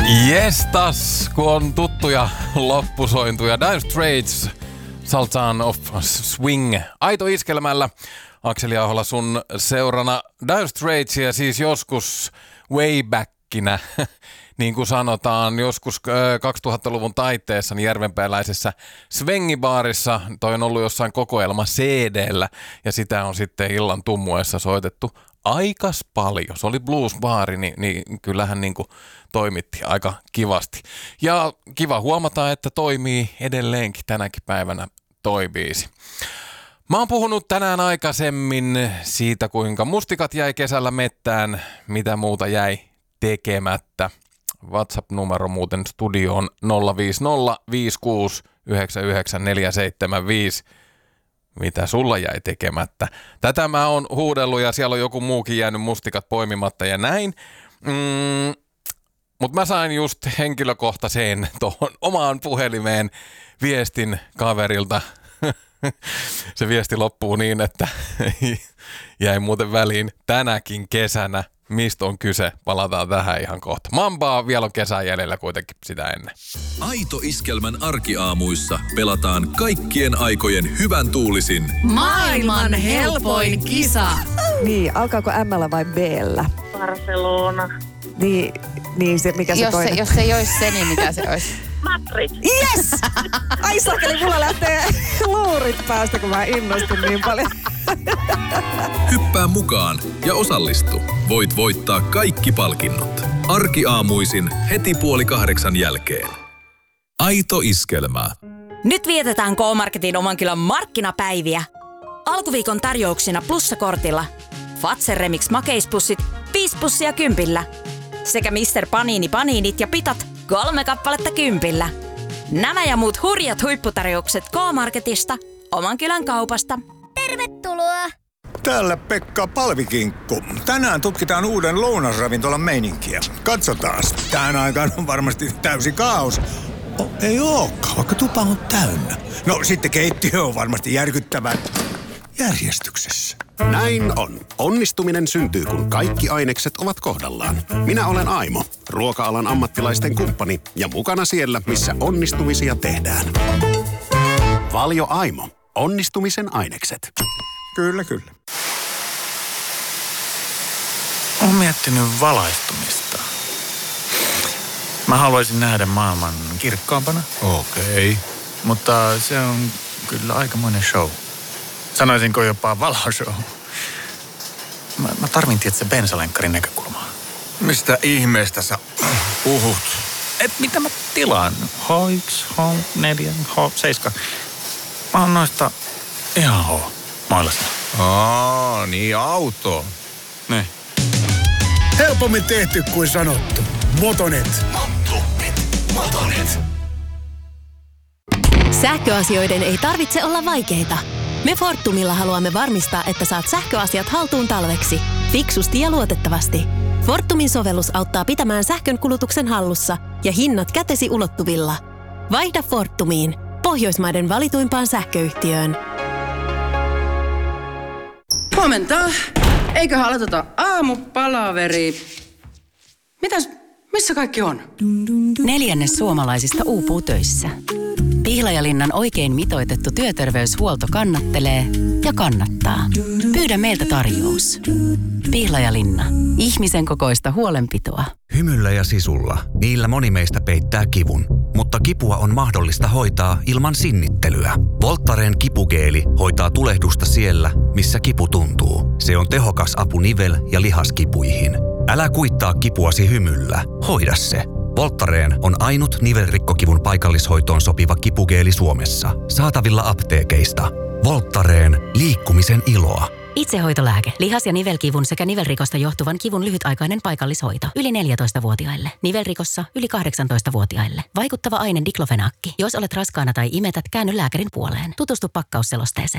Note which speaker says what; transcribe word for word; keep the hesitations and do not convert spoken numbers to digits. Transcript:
Speaker 1: Jestas, kun on tuttuja loppusointuja. Dire Straits, Sultan of Swing. Aito iskelmällä. Akseli Ahola sun seurana. Dire Straitsia siis joskus way backinä, niin kuin sanotaan, joskus kaksituhattaluvun taitteessa niin järvenpääläisessä Svengibaarissa. Toi on ollut jossain kokoelma C D:llä ja sitä on sitten illan tummuessa soitettu aikas paljon. Se oli bluesbaari, niin, niin kyllähän niin kuin toimitti aika kivasti. Ja kiva huomata, että toimii edelleenkin tänäkin päivänä toi biisi. Mä oon puhunut tänään aikaisemmin siitä, kuinka mustikat jäi kesällä mettään, mitä muuta jäi tekemättä. WhatsApp-numero muuten studioon nolla viisi nolla viisi kuusi yhdeksän yhdeksän neljä seitsemän viisi. Mitä sulla jäi tekemättä? Tätä mä oon huudellut ja siellä on joku muukin jäänyt mustikat poimimatta ja näin. Mm, Mutta mä sain just henkilökohtaiseen tuohon omaan puhelimeen viestin kaverilta. Se viesti loppuu niin, että jäi muuten väliin tänäkin kesänä. Mistä on kyse? Palataan tähän ihan kohta. Mambaa vielä on kesän jäljellä kuitenkin sitä ennen.
Speaker 2: Aito Iskelmän arkiaamuissa pelataan kaikkien aikojen hyvän tuulisin.
Speaker 3: Maailman helpoin kisa.
Speaker 4: Niin, alkaako M:llä vai B:llä?
Speaker 5: Barcelona.
Speaker 4: Niin, niin se mikä se
Speaker 3: jos
Speaker 4: toinen?
Speaker 3: Se, jos se ei olisi se, niin mikä se olisi?
Speaker 5: Madrid.
Speaker 4: Yes! Ai sakeli, mulla lähtee luurit päästä, kun mä innostun niin paljon.
Speaker 2: Hyppää mukaan ja osallistu. Voit voittaa kaikki palkinnot. Arkiaamuisin heti puoli kahdeksan jälkeen. Aito Iskelmä.
Speaker 6: Nyt vietetään K-Marketin oman kylän markkinapäiviä. Alkuviikon tarjouksina plussakortilla. Fazer Remix makeispussit, viisi pussia kympillä. Sekä mister Panini Paniinit ja pitat, kolme kappaletta kympillä. Nämä ja muut hurjat huipputarjoukset K-Marketista, oman kylän kaupasta.
Speaker 7: Tervetuloa!
Speaker 8: Täällä Pekka Palvikinkku. Tänään tutkitaan uuden lounasravintolan meininkiä. Katsotaan. Tähän aikaan on varmasti täysi kaos. Oh, ei ookaan, vaikka tupa on täynnä. No sitten keittiö on varmasti järkyttävän järjestyksessä.
Speaker 9: Näin on. Onnistuminen syntyy, kun kaikki ainekset ovat kohdallaan. Minä olen Aimo, ruoka-alan ammattilaisten kumppani ja mukana siellä, missä onnistumisia tehdään. Valio Aimo. Onnistumisen ainekset.
Speaker 8: Kyllä, kyllä.
Speaker 10: Olen miettinyt valaistumista. Mä haluaisin nähdä maailman kirkkaampana.
Speaker 8: Okei. Okay.
Speaker 10: Mutta se on kyllä aikamoinen show. Sanoisinko jopa valoshow. Mä, mä tarvin tietysti bensalenkkarin näkökulmaa.
Speaker 8: Mistä ihmeestä sä puhut?
Speaker 10: Et mitä mä tilaan? H yksi, H neljä, H seitsemän. Mä oon noista ihan H. Mailasta.
Speaker 8: Aa, niin auto.
Speaker 10: Niin.
Speaker 8: Helpommin tehty kuin sanottu. Motonet.
Speaker 2: Motonet. Motonet.
Speaker 11: Sähköasioiden ei tarvitse olla vaikeita. Me Fortumilla haluamme varmistaa, että saat sähköasiat haltuun talveksi. Fiksusti ja luotettavasti. Fortumin sovellus auttaa pitämään sähkön kulutuksen hallussa ja hinnat kätesi ulottuvilla. Vaihda Fortumiin. Pohjoismaiden valituimpaan sähköyhtiöön.
Speaker 3: Huomenta. Eiköhän aloiteta aamupalaveri. Mitäs, missä kaikki on?
Speaker 6: Neljännes suomalaisista uupuu töissä. Pihlajalinnan oikein mitoitettu työterveyshuolto kannattelee ja kannattaa. Pyydä meiltä tarjous. Pihlajalinna. Ihmisen kokoista huolenpitoa.
Speaker 12: Hymyllä ja sisulla. Niillä moni meistä peittää kivun. Mutta kipua on mahdollista hoitaa ilman sinnittelyä. Voltaren kipugeeli hoitaa tulehdusta siellä, missä kipu tuntuu. Se on tehokas apu nivel- ja lihaskipuihin. Älä kuittaa kipuasi hymyllä. Hoida se. Voltareen on ainut nivelrikkokivun paikallishoitoon sopiva kipugeeli Suomessa. Saatavilla apteekeista. Voltareen liikkumisen iloa.
Speaker 6: Itsehoitolääke. Lihas- ja nivelkivun sekä nivelrikosta johtuvan kivun lyhytaikainen paikallishoito. Yli neljätoistavuotiaille. Nivelrikossa yli kahdeksantoistavuotiaille. Vaikuttava aine diklofenaakki. Jos olet raskaana tai imetät, käänny lääkärin puoleen. Tutustu pakkausselosteeseen.